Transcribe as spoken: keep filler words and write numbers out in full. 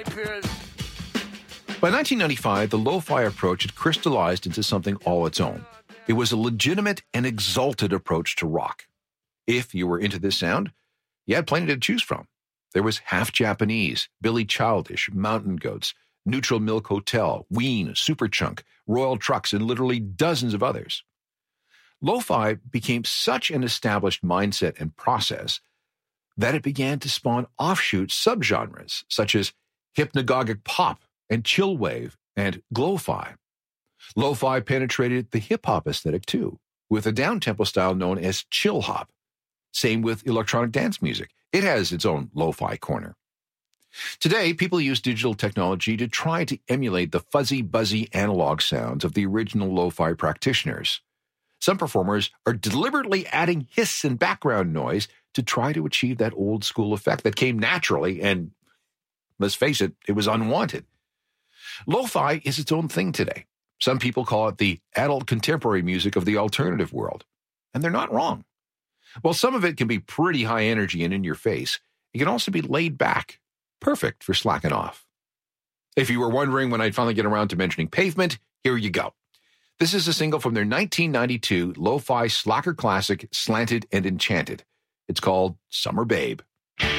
By nineteen ninety-five, the lo-fi approach had crystallized into something all its own. It was a legitimate and exalted approach to rock. If you were into this sound, you had plenty to choose from. There was Half Japanese, Billy Childish, Mountain Goats, Neutral Milk Hotel, Ween, Superchunk, Royal Trucks, and literally dozens of others. Lo-fi became such an established mindset and process that it began to spawn offshoot subgenres such as hypnagogic pop and chillwave and glo-fi. Lo-fi penetrated the hip-hop aesthetic too, with a down-tempo style known as chill hop. Same with electronic dance music. It has its own lo-fi corner. Today, people use digital technology to try to emulate the fuzzy, buzzy analog sounds of the original lo-fi practitioners. Some performers are deliberately adding hiss and background noise to try to achieve that old-school effect that came naturally and, let's face it, it was unwanted. Lo-fi is its own thing today. Some people call it the adult contemporary music of the alternative world, and they're not wrong. While some of it can be pretty high energy and in your face, it can also be laid back, perfect for slacking off. If you were wondering when I'd finally get around to mentioning Pavement, here you go. This is a single from their nineteen ninety-two lo-fi slacker classic, Slanted and Enchanted. It's called Summer Babe.